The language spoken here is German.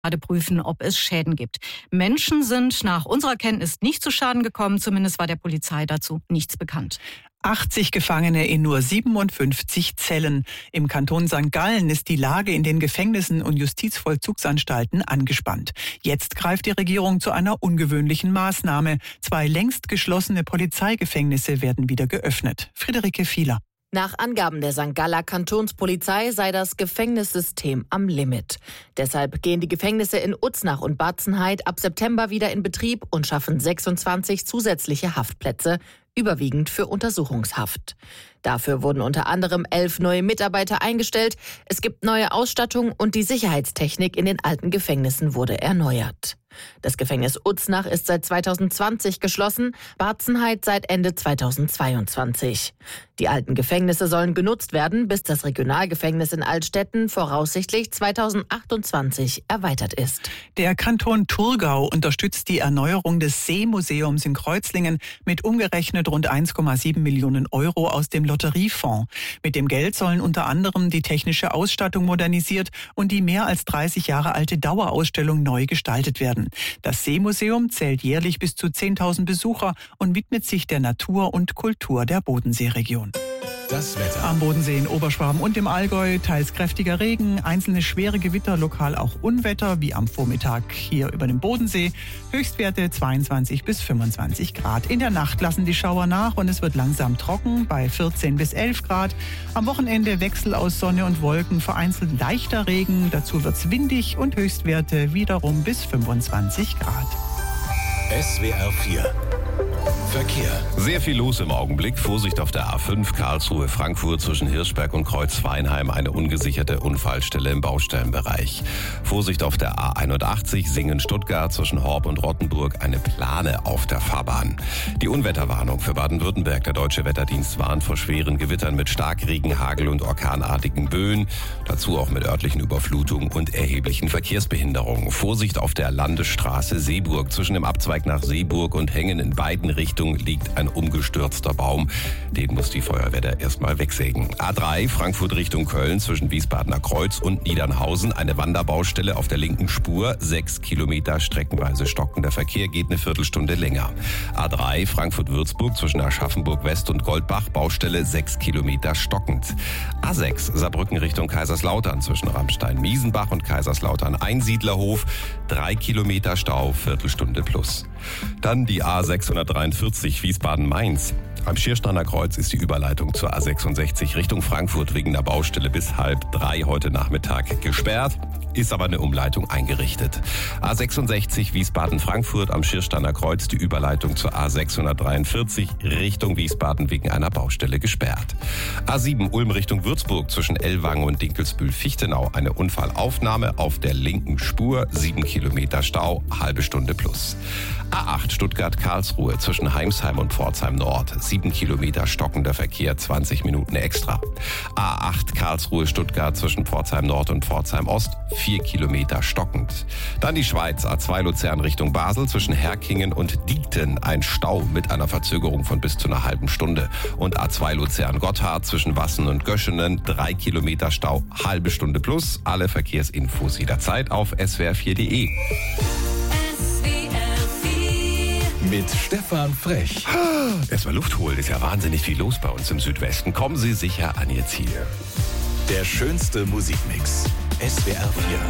gerade prüfen, ob es Schäden gibt. Menschen sind nach unserer Kenntnis nicht zu Schaden gekommen, zumindest war der Polizei dazu nichts bekannt. 80 Gefangene in nur 57 Zellen. Im Kanton St. Gallen ist die Lage in den Gefängnissen und Justizvollzugsanstalten angespannt. Jetzt greift die Regierung zu einer ungewöhnlichen Maßnahme. 2 längst geschlossene Polizeigefängnisse werden wieder geöffnet. Friederike Fieler. Nach Angaben der St. Galler Kantonspolizei sei das Gefängnissystem am Limit. Deshalb gehen die Gefängnisse in Uznach und Batzenheid ab September wieder in Betrieb und schaffen 26 zusätzliche Haftplätze, überwiegend für Untersuchungshaft. Dafür wurden unter anderem 11 neue Mitarbeiter eingestellt. Es gibt neue Ausstattung und die Sicherheitstechnik in den alten Gefängnissen wurde erneuert. Das Gefängnis Uznach ist seit 2020 geschlossen, Batzenheid seit Ende 2022. Die alten Gefängnisse sollen genutzt werden, bis das Regionalgefängnis in Altstetten voraussichtlich 2028 erweitert ist. Der Kanton Thurgau unterstützt die Erneuerung des Seemuseums in Kreuzlingen mit umgerechnet rund 1,7 Millionen Euro aus dem Lotteriefonds. Mit dem Geld sollen unter anderem die technische Ausstattung modernisiert und die mehr als 30 Jahre alte Dauerausstellung neu gestaltet werden. Das Seemuseum zählt jährlich bis zu 10.000 Besucher und widmet sich der Natur und Kultur der Bodenseeregion. Das Wetter. Am Bodensee in Oberschwaben und im Allgäu teils kräftiger Regen, einzelne schwere Gewitter, lokal auch Unwetter, wie am Vormittag hier über dem Bodensee. Höchstwerte 22 bis 25 Grad. In der Nacht lassen die Schauer nach und es wird langsam trocken bei 14 bis 11 Grad. Am Wochenende Wechsel aus Sonne und Wolken, vereinzelt leichter Regen. Dazu wird's windig und Höchstwerte wiederum bis 25 Grad. SWR 4 Verkehr. Sehr viel los im Augenblick. Vorsicht auf der A5 Karlsruhe-Frankfurt zwischen Hirschberg und Kreuzweinheim. Eine ungesicherte Unfallstelle im Baustellenbereich. Vorsicht auf der A81 Singen-Stuttgart zwischen Horb und Rottenburg. Eine Plane auf der Fahrbahn. Die Unwetterwarnung für Baden-Württemberg. Der Deutsche Wetterdienst warnt vor schweren Gewittern mit Starkregen, Hagel und orkanartigen Böen. Dazu auch mit örtlichen Überflutungen und erheblichen Verkehrsbehinderungen. Vorsicht auf der Landesstraße Seeburg. Zwischen dem Abzweig nach Seeburg und Hengen in beiden Richtungen liegt ein umgestürzter Baum. Den muss die Feuerwehr da erstmal wegsägen. A3 Frankfurt Richtung Köln zwischen Wiesbadener Kreuz und Niedernhausen. Eine Wanderbaustelle auf der linken Spur. 6 Kilometer streckenweise stockender Verkehr, geht eine Viertelstunde länger. A3 Frankfurt-Würzburg zwischen Aschaffenburg West und Goldbach. Baustelle 6 Kilometer stockend. A6 Saarbrücken Richtung Kaiserslautern zwischen Ramstein-Miesenbach und Kaiserslautern Einsiedlerhof. 3 Kilometer Stau, Viertelstunde plus. Dann die A643 Wiesbaden-Mainz. Am Schiersteiner Kreuz ist die Überleitung zur A66 Richtung Frankfurt wegen der Baustelle bis 2:30 heute Nachmittag gesperrt. Ist aber eine Umleitung eingerichtet. A66 Wiesbaden-Frankfurt am Schiersteiner Kreuz die Überleitung zur A643 Richtung Wiesbaden wegen einer Baustelle gesperrt. A7 Ulm Richtung Würzburg zwischen Ellwangen und Dinkelsbühl-Fichtenau eine Unfallaufnahme auf der linken Spur, 7 Kilometer Stau, halbe Stunde plus. A8 Stuttgart-Karlsruhe zwischen Heimsheim und Pforzheim Nord, 7 Kilometer stockender Verkehr, 20 Minuten extra. A8 Karlsruhe-Stuttgart zwischen Pforzheim Nord und Pforzheim Ost, 4 Kilometer stockend. Dann die Schweiz, A2 Luzern Richtung Basel zwischen Herkingen und Diekten, ein Stau mit einer Verzögerung von bis zu einer halben Stunde. Und A2 Luzern Gotthard zwischen Wassen und Göschenen, 3 Kilometer Stau, halbe Stunde plus. Alle Verkehrsinfos jederzeit auf swr4.de. Mit Stefan Frech. Erstmal Luft holen, ist ja wahnsinnig viel los bei uns im Südwesten. Kommen Sie sicher an Ihr Ziel. Der schönste Musikmix. SWR 4.